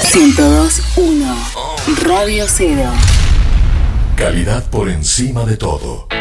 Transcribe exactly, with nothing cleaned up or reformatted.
ciento dos punto uno Radio Cero. Calidad por encima de todo.